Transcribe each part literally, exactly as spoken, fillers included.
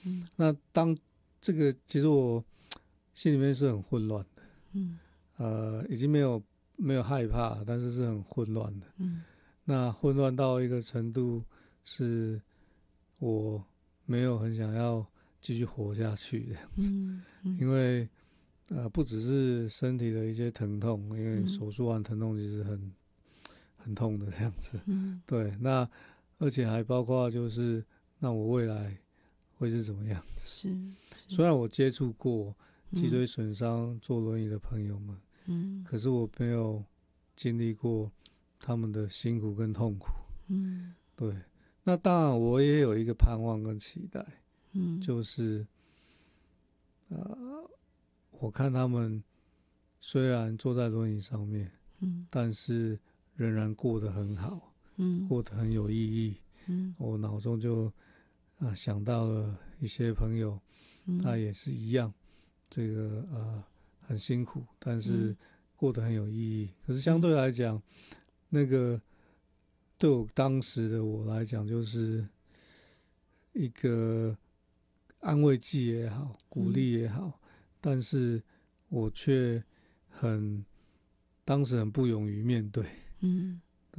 嗯， 那当这个其实我心里面是很混乱的， 嗯呃，已经没有没有害怕，但是是很混乱的。 嗯那混乱到一个程度，是我没有很想要继续活下去这样子， 嗯嗯因为呃不只是身体的一些疼痛，因为嗯手术完疼痛其实很很痛的这样子。 嗯对，那而且还包括就是那我未来会是怎么样子？ 是虽然我接触过脊嗯椎损伤坐轮椅的朋友们， 嗯可是我没有经历过他们的辛苦跟痛苦。 嗯对，那当然我也有一个盼望跟期待， 嗯就是呃，我看他们虽然坐在轮椅上面， 嗯但是仍然过得很好， 嗯过得很有意义。 嗯我脑中就啊、呃想到了一些朋友，他嗯也是一样，这个呃很辛苦，但是嗯过得很有意义。可是相对来讲，那个对我当时的我来讲，就是一个安慰剂也好，鼓励也好，但是我却很当时很不勇于面对。 嗯对，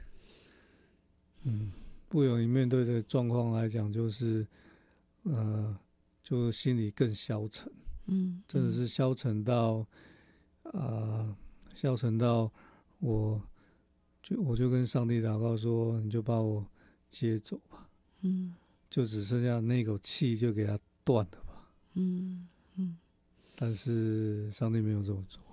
嗯，不勇于面对的状况来讲，就是呃，就心里更消沉， 嗯真的是消沉到啊、呃消沉到我就我就跟上帝祷告说，你就把我接走吧， 嗯就只剩下那口气就给它断了吧。 嗯嗯， 但是上帝没有这么做。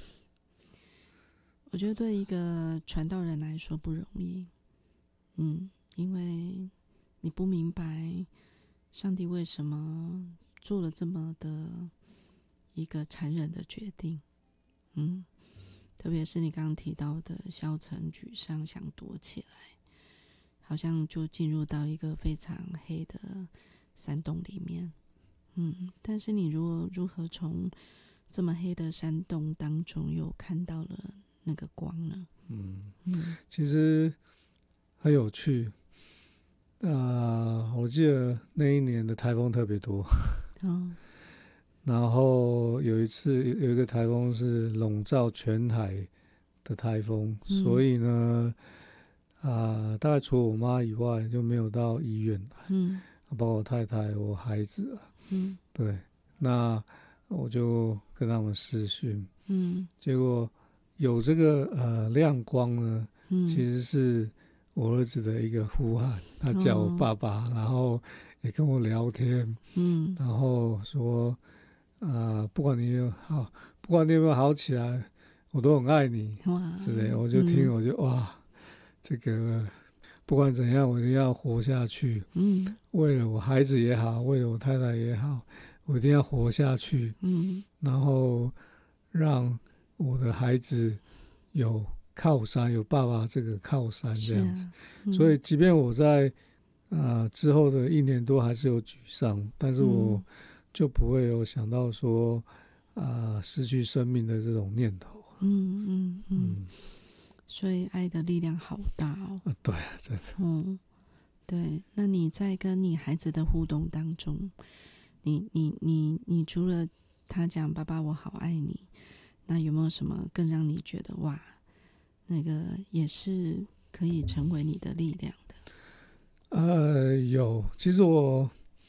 我觉得对一个传道人来说不容易，嗯，因为你不明白上帝为什么做了这么的一个残忍的决定，嗯，特别是你刚刚提到的消沉、沮丧、想躲起来，好像就进入到一个非常黑的山洞里面，嗯，但是你如果如何从这么黑的山洞当中又看到了那个光呢？ 嗯， 嗯其实很有趣。呃，我记得那一年的台风特别多， 哦然后有一次有一个台风是笼罩全海的台风， 嗯所以呢，啊、呃大概除了我妈以外就没有到医院来， 嗯包括我太太、我孩子啊， 嗯对，那我就跟他们视讯， 嗯结果有这个呃亮光呢， 嗯， 其实是我儿子的一个呼喊，他叫我爸爸，然后也跟我聊天， 嗯然后说，啊，不管你有好，不管你有没有好起来，我都很爱你哇， 之类的。我就听， 嗯我就哇，这个不管怎样，我一定要活下去， 嗯为了我孩子也好，为了我太太也好，我一定要活下去， 嗯然后让我的孩子有靠山，有爸爸这个靠山这样子。 是啊嗯、 所以，即便我在呃之后的一年多还是有沮丧，但是我就不会有想到说啊、呃、失去生命的这种念头。 嗯嗯嗯， 嗯， 所以爱的力量好大哦。 啊，对啊，真的。 嗯，对。那你在跟你孩子的互动当中，你你你你除了他讲爸爸我好爱你，那有没有什么更让你觉得哇，那个也是可以成为你的力量的？ 呃，有，其实我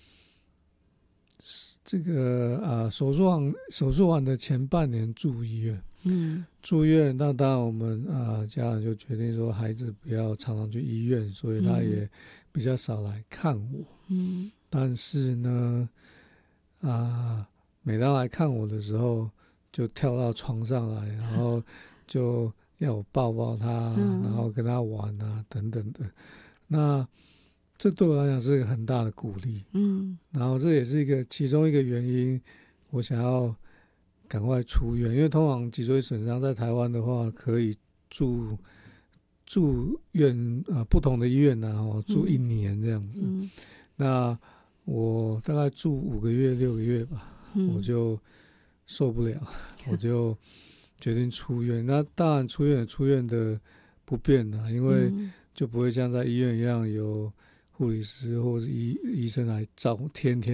这个啊、呃、手术完手术完的前半年住医院， 嗯住院，那当然我们啊、呃、家人就决定说孩子不要常常去医院，所以他也比较少来看我。 嗯但是呢，啊、呃，每当来看我的时候，就跳到床上来，然后就要我抱抱他， 嗯然后跟他玩啊，等等的。那这对我来讲是一个很大的鼓励， 嗯然后这也是一个其中一个原因，我想要赶快出院，因为通常脊椎损伤在台湾的话，可以住住院呃不同的医院然后住一年这样子。 嗯那我大概住五个月六个月吧， 嗯我就受不了，我就决定出院。那当然出院有出院的不便啦，因为嗯就不会像在医院一样有护理师或者医医生来照天天